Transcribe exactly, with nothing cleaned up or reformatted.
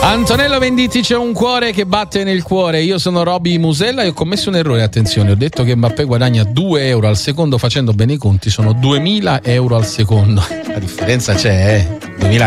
Antonello Venditti, c'è un cuore che batte nel cuore. Io sono Roby Musella e ho commesso un errore, attenzione, ho detto che Mbappé guadagna due euro al secondo, facendo bene i conti sono duemila euro al secondo. La differenza c'è, eh? duemila